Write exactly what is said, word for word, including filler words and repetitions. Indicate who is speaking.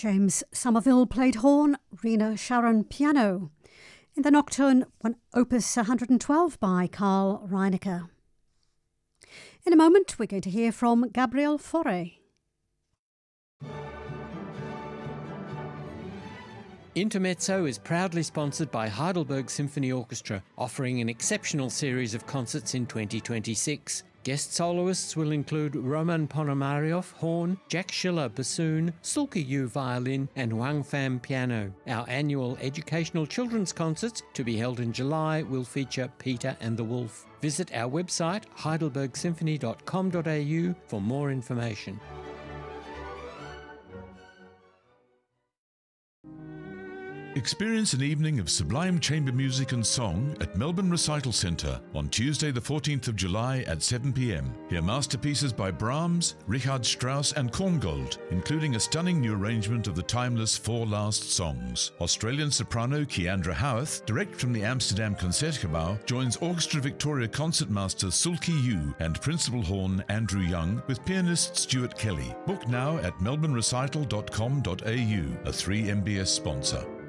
Speaker 1: James Somerville played horn, Rena Sharon piano. In the Nocturne, one Opus one hundred twelve by Carl Reinecke. In a moment, we're going to hear from Gabriel Fauré.
Speaker 2: Intermezzo is proudly sponsored by Heidelberg Symphony Orchestra, offering an exceptional series of concerts in twenty twenty-six. Guest soloists will include Roman Ponomaryov, horn, Jack Schiller, bassoon, Sulka Yu, violin, and Wang Pham, piano. Our annual educational children's concerts, to be held in July, will feature Peter and the Wolf. Visit our website, heidelberg symphony dot com dot a u, for more information.
Speaker 3: Experience an evening of sublime chamber music and song at Melbourne Recital Centre on Tuesday the fourteenth of July at seven p m. Hear masterpieces by Brahms, Richard Strauss and Korngold, including a stunning new arrangement of the timeless Four Last Songs. Australian soprano Keandra Howarth, direct from the Amsterdam Concertgebouw, joins Orchestra Victoria concertmaster Sulki Yu and principal horn Andrew Young with pianist Stuart Kelly. Book now at melbourne recital dot com dot a u, a three M B S sponsor.